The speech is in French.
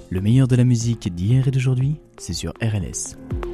Le meilleur de la musique d'hier et d'aujourd'hui, c'est sur RLS.